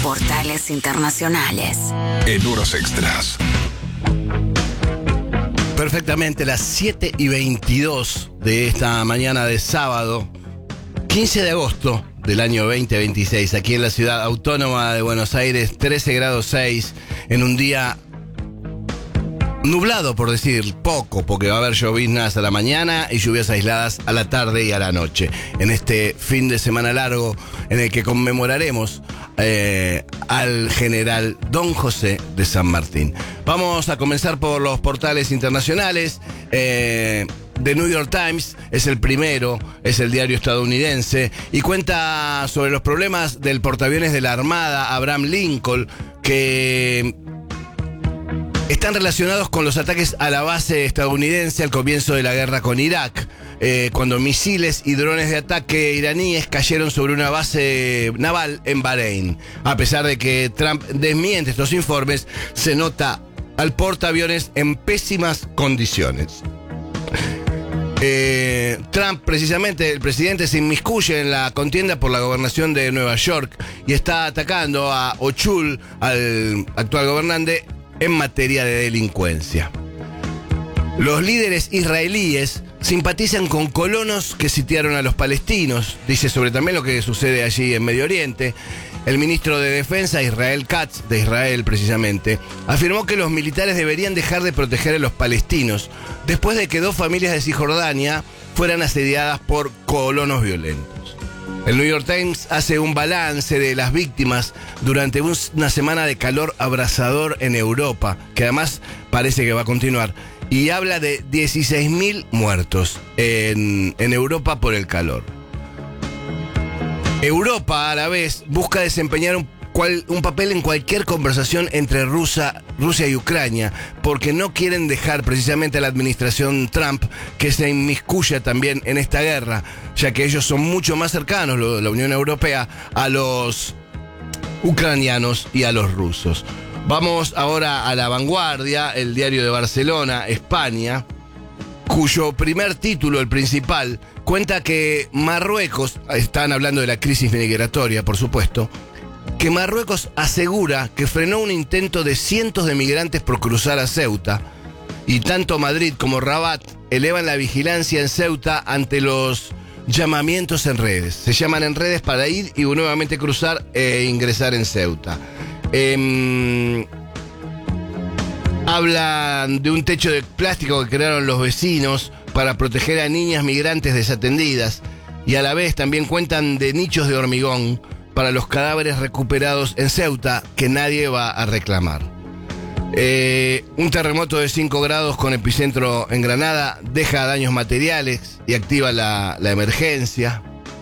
Portales Internacionales. En horas extras. Perfectamente, las 7:22 de esta mañana de sábado, 15 de agosto del año 2026, aquí en la ciudad autónoma de Buenos Aires, 13 grados 6, en un día nublado, por decir poco, porque va a haber lloviznas a la mañana y lluvias aisladas a la tarde y a la noche. En este fin de semana largo en el que conmemoraremos al general Don José de San Martín. Vamos a comenzar por los portales internacionales. The New York Times es el primero, es el diario estadounidense, y cuenta sobre los problemas del portaaviones de la Armada, Abraham Lincoln, que están relacionados con los ataques a la base estadounidense al comienzo de la guerra con Irak, cuando misiles y drones de ataque iraníes cayeron sobre una base naval en Bahrein. A pesar de que Trump desmiente estos informes, se nota al portaaviones en pésimas condiciones. Trump, precisamente, el presidente, se inmiscuye en la contienda por la gobernación de Nueva York y está atacando a Hochul, al actual gobernante, en materia de delincuencia. Los líderes israelíes simpatizan con colonos que sitiaron a los palestinos, dice sobre también lo que sucede allí en Medio Oriente. El ministro de Defensa, Israel Katz, de Israel precisamente, afirmó que los militares deberían dejar de proteger a los palestinos después de que 2 familias de Cisjordania fueran asediadas por colonos violentos. El New York Times hace un balance de las víctimas durante una semana de calor abrasador en Europa, que además parece que va a continuar, y habla de 16.000 muertos en Europa por el calor. Europa, a la vez, busca desempeñar un papel en cualquier conversación entre Rusia y Ucrania, porque no quieren dejar precisamente a la administración Trump que se inmiscuya también en esta guerra, ya que ellos son mucho más cercanos, la Unión Europea, a los ucranianos y a los rusos. Vamos ahora a La Vanguardia, el diario de Barcelona, España, cuyo primer título, el principal, cuenta que Marruecos, están hablando de la crisis migratoria, por supuesto, que Marruecos asegura que frenó un intento de cientos de migrantes por cruzar a Ceuta, y tanto Madrid como Rabat elevan la vigilancia en Ceuta ante los llamamientos en redes. Se llaman en redes para ir y nuevamente cruzar e ingresar en Ceuta. Hablan de un techo de plástico que crearon los vecinos para proteger a niñas migrantes desatendidas, y a la vez también cuentan de nichos de hormigón para los cadáveres recuperados en Ceuta que nadie va a reclamar. Un terremoto de 5 grados con epicentro en Granada deja daños materiales y activa la emergencia.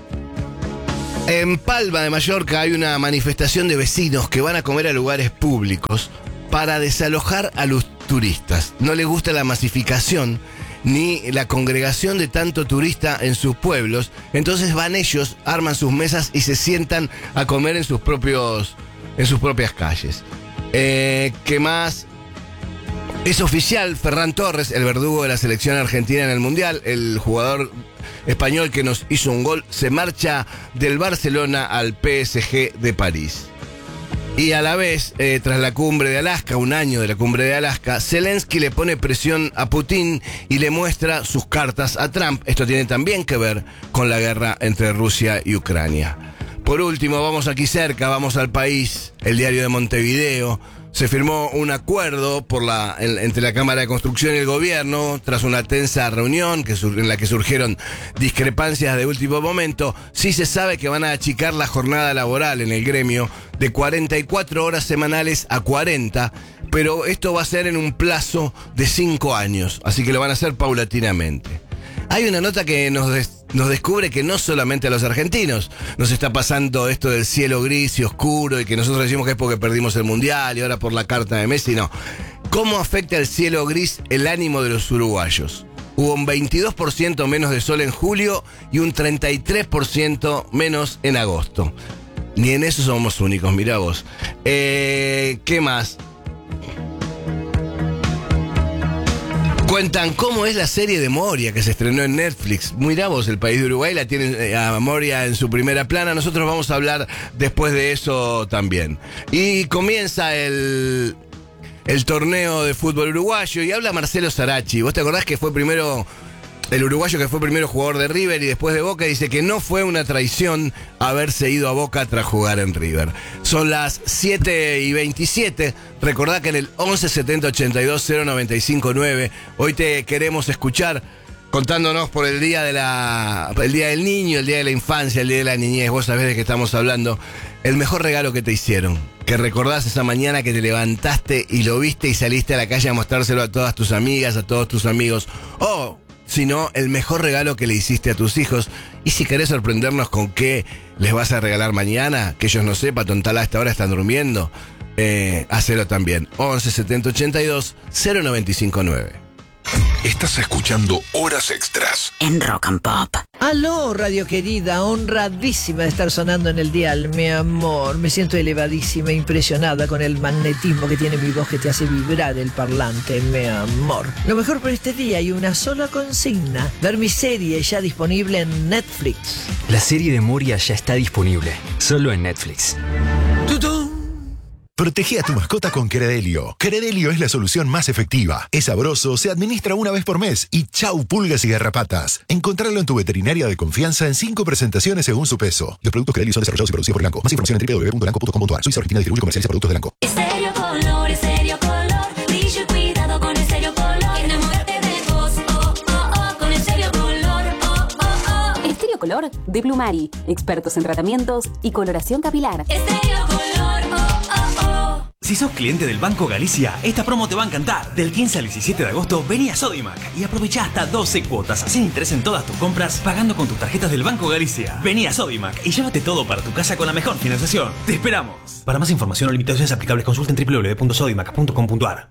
En Palma de Mallorca hay una manifestación de vecinos que van a comer a lugares públicos para desalojar a los turistas. No les gusta la masificación ni la congregación de tanto turista en sus pueblos, entonces van ellos, arman sus mesas y se sientan a comer en sus propias calles. ¿Qué más? Es oficial, Ferran Torres, el verdugo de la selección argentina en el Mundial, el jugador español que nos hizo un gol, se marcha del Barcelona al PSG de París. Y a la vez, tras la cumbre de Alaska, un año de la cumbre de Alaska, Zelensky le pone presión a Putin y le muestra sus cartas a Trump. Esto tiene también que ver con la guerra entre Rusia y Ucrania. Por último, vamos aquí cerca, vamos al País, el diario de Montevideo. Se firmó un acuerdo entre la Cámara de Construcción y el gobierno tras una tensa reunión en la que surgieron discrepancias de último momento. Sí se sabe que van a achicar la jornada laboral en el gremio de 44 horas semanales a 40, pero esto va a ser en un plazo de 5 años, así que lo van a hacer paulatinamente. Hay una nota que nos descubre que no solamente a los argentinos nos está pasando esto del cielo gris y oscuro y que nosotros decimos que es porque perdimos el Mundial y ahora por la carta de Messi, no. ¿Cómo afecta el cielo gris el ánimo de los uruguayos? Hubo un 22% menos de sol en julio y un 33% menos en agosto. Ni en eso somos únicos, mirá vos. ¿Qué más? Cuentan cómo es la serie de Moria que se estrenó en Netflix. Mirá vos, el país de Uruguay la tiene a Moria en su primera plana. Nosotros vamos a hablar después de eso también. Y comienza el torneo de fútbol uruguayo y habla Marcelo Sarachi. ¿Vos te acordás que fue primero el uruguayo que fue primero jugador de River y después de Boca? Dice que no fue una traición haberse ido a Boca tras jugar en River. Son las 7:27. Recordá que en el 11 70 82 095 9 hoy te queremos escuchar contándonos por el día del niño, el día de la infancia, el día de la niñez. Vos sabés de qué estamos hablando. El mejor regalo que te hicieron. Que recordás esa mañana que te levantaste y lo viste y saliste a la calle a mostrárselo a todas tus amigas, a todos tus amigos. Sino el mejor regalo que le hiciste a tus hijos. Y si querés sorprendernos con qué les vas a regalar mañana, que ellos no sepan, total a esta hora están durmiendo, hacelo también. 11 70 82 095 9. Estás escuchando Horas Extras En Rock and Pop. Aló, radio querida, honradísima de estar sonando en el dial, mi amor. Me siento elevadísima, impresionada con el magnetismo que tiene mi voz que te hace vibrar el parlante, mi amor. Lo mejor por este día y una sola consigna: ver mi serie ya disponible en Netflix. La serie de Moria ya está disponible, solo en Netflix. ¡Tutún! Protege a tu mascota con Credelio. Credelio es la solución más efectiva. Es sabroso, se administra una vez por mes y chau pulgas y garrapatas. Encontrarlo en tu veterinaria de confianza en 5 presentaciones según su peso. Los productos Credelio son desarrollados y producidos por Elanco. Más información en www.elanco.com.ar. Suiza Argentina, distribuye y comercializa productos de Elanco. Estéreo color, brillo y cuidado con Estéreo color. Enamórate de vos, con Estéreo color, Estéreo Color de Plumari, expertos en tratamientos y coloración capilar. Estéreo color, Si sos cliente del Banco Galicia, esta promo te va a encantar. Del 15 al 17 de agosto, vení a Sodimac y aprovechá hasta 12 cuotas sin interés en todas tus compras, pagando con tus tarjetas del Banco Galicia. Vení a Sodimac y llévate todo para tu casa con la mejor financiación. ¡Te esperamos! Para más información o limitaciones aplicables, consulten www.sodimac.com.ar.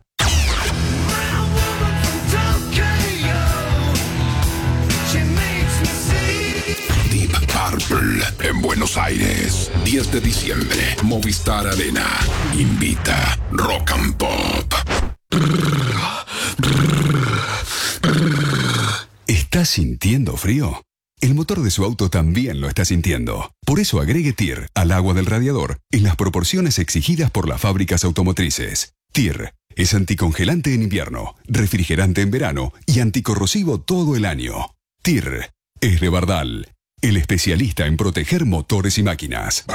Deep Purple en Buenos Aires. 10 de diciembre. Movistar Arena. Invita Rock and Pop. ¿Estás sintiendo frío? El motor de su auto también lo está sintiendo. Por eso agregue TIR al agua del radiador en las proporciones exigidas por las fábricas automotrices. TIR es anticongelante en invierno, refrigerante en verano y anticorrosivo todo el año. TIR es de Bardal, el especialista en proteger motores y máquinas.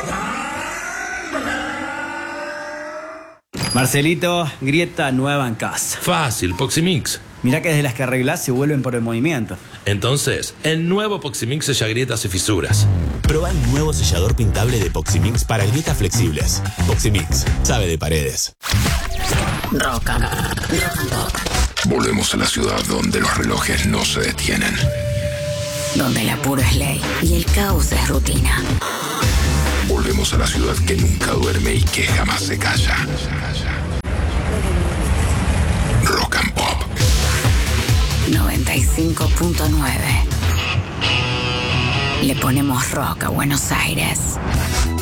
Marcelito, grieta nueva en casa. Fácil, Poximix. Mirá que desde las que arreglás se vuelven por el movimiento. Entonces, el nuevo Poximix sella grietas y fisuras. Prueba el nuevo sellador pintable de Poximix para grietas flexibles. Poximix, sabe de paredes. Rock and Pop. Volvemos a la ciudad donde los relojes no se detienen. Donde el apuro es ley y el caos es rutina. Volvemos a la ciudad que nunca duerme y que jamás se calla. Rock and Pop 95.9. Le ponemos rock a Buenos Aires.